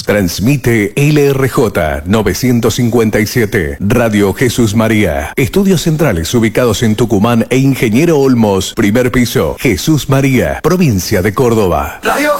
Transmite LRJ 957, Radio Jesús María. Estudios centrales ubicados en Tucumán e Ingeniero Olmos, primer piso. Jesús María, provincia de Córdoba.